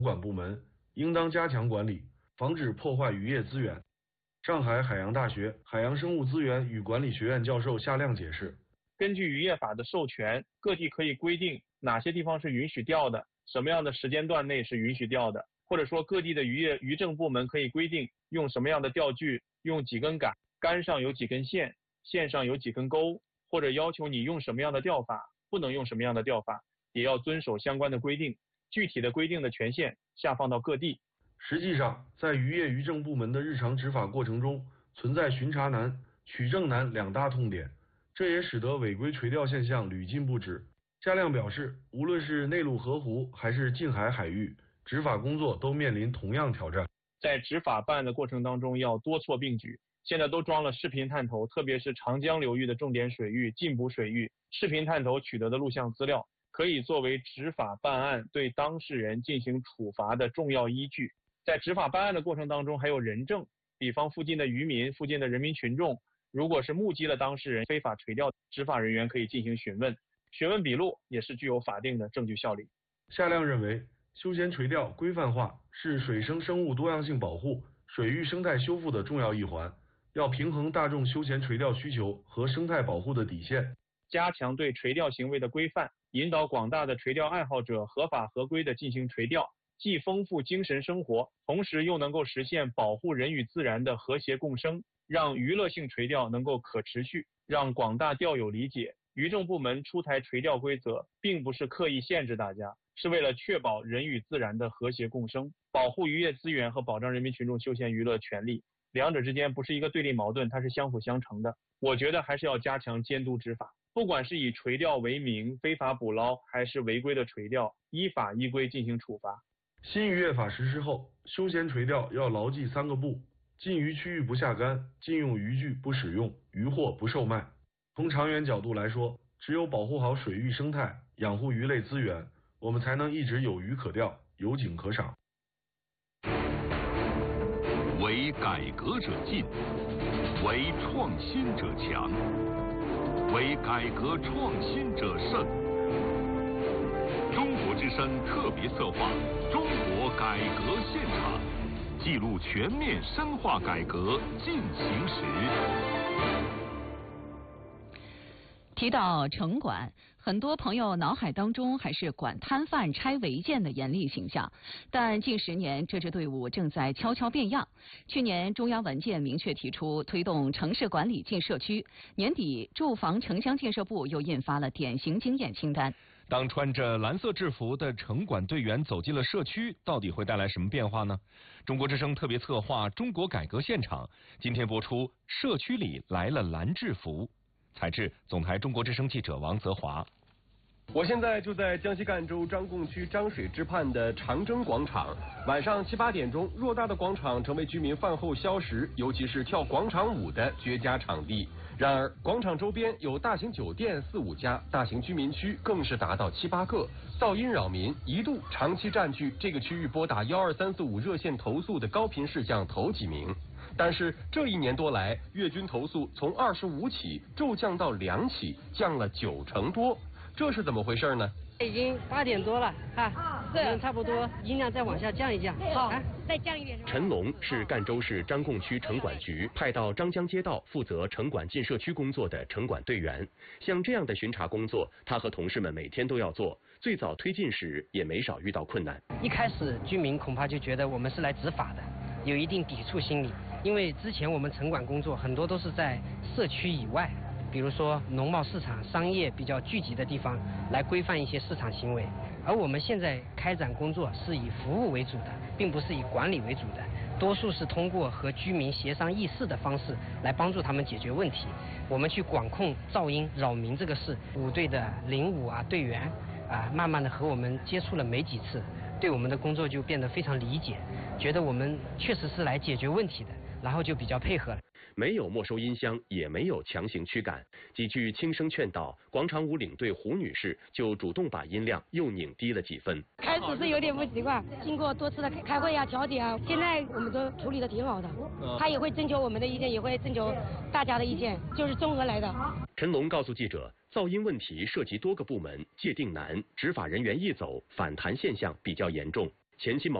管部门应当加强管理，防止破坏渔业资源。上海海洋大学海洋生物资源与管理学院教授夏亮解释， 根据渔业法的授权，各地可以规定哪些地方是允许钓的，什么样的时间段内是允许钓的，或者说各地的渔政部门可以规定用什么样的钓具，用几根杆，杆上有几根线，线上有几根钩，或者要求你用什么样的钓法，不能用什么样的钓法，也要遵守相关的规定。具体的规定的权限下放到各地。 实际上，在渔业渔政部门的日常执法过程中，存在巡查难、取证难两大痛点，这也使得违规垂钓现象屡禁不止。夏亮表示，无论是内陆河湖还是近海海域，执法工作都面临同样挑战。 在执法办案的过程当中，要多措并举。现在都装了视频探头，特别是长江流域的重点水域、禁捕水域，视频探头取得的录像资料，可以作为执法办案对当事人进行处罚的重要依据。在执法办案的过程当中，还有人证，比方附近的渔民、附近的人民群众，如果是目击了当事人非法垂钓，执法人员可以进行询问，询问笔录也是具有法定的证据效力。 夏亮认为，休闲垂钓规范化是水生生物多样性保护、水域生态修复的重要一环，要平衡大众休闲垂钓需求和生态保护的底线， 加强对垂钓行为的规范，引导广大的垂钓爱好者合法合规的进行垂钓，既丰富精神生活，同时又能够实现保护人与自然的和谐共生，让娱乐性垂钓能够可持续，让广大钓友理解，渔政部门出台垂钓规则，并不是刻意限制大家，是为了确保人与自然的和谐共生，保护渔业资源和保障人民群众休闲娱乐权利，两者之间不是一个对立矛盾，它是相辅相成的。我觉得还是要加强监督执法，不管是以垂钓为名非法捕捞，还是违规的垂钓，依法依规进行处罚。 新渔业法实施后，休闲垂钓要牢记3个不：禁渔区域不下竿，禁用渔具不使用，渔获不售卖。从长远角度来说，只有保护好水域生态，养护鱼类资源，我们才能一直有鱼可钓，有景可赏。 为改革者进，为创新者强，为改革创新者胜。中国之声特别策划《中国改革现场》，记录全面深化改革进行时。 提到城管，很多朋友脑海当中还是管摊贩拆违建的严厉形象，但近10年这支队伍正在悄悄变样。去年中央文件明确提出推动城市管理进社区，年底住房城乡建设部又印发了典型经验清单。 当穿着蓝色制服的城管队员走进了社区，到底会带来什么变化呢？中国之声特别策划《中国改革现场》，今天播出《社区里来了蓝制服》。采制总台中国之声记者王泽华。 我现在就在江西赣州张贡区张水之畔的长征广场。晚上7、8点钟，偌大的广场成为居民饭后消食，尤其是跳广场舞的绝佳场地。然而，广场周边有大型酒店4、5家，大型居民区更是达到7、8个，噪音扰民，一度长期占据这个区域拨打12345热线投诉的高频事项头几名。但是这1年多来，月均投诉从25起骤降到2起，降了90%多，这是怎么回事呢？ 已经8点多了哈，是差不多，尽量再往下降一降，好，再降一点。 陈龙是赣州市张贡区城管局派到张江街道负责城管进社区工作的城管队员。像这样的巡查工作，他和同事们每天都要做。最早推进时也没少遇到困难。 一开始居民恐怕就觉得我们是来执法的，有一定抵触心理，因为之前我们城管工作很多都是在社区以外。比如说农贸市场、商业比较聚集的地方来规范一些市场行为，而我们现在开展工作是以服务为主的，并不是以管理为主的，多数是通过和居民协商议事的方式来帮助他们解决问题。我们去管控噪音扰民这个事，舞队的领舞队员慢慢的和我们接触了没几次，对我们的工作就变得非常理解，觉得我们确实是来解决问题的，然后就比较配合了。 没有没收音箱，也没有强行驱赶，几句轻声劝导，广场舞领队胡女士就主动把音量又拧低了几分。 开始是有点不习惯，经过多次的开会调解现在我们都处理的挺好的。他也会征求我们的意见，也会征求大家的意见，就是综合来的。 陈龙告诉记者，噪音问题涉及多个部门，界定难，执法人员一走，反弹现象比较严重。 前期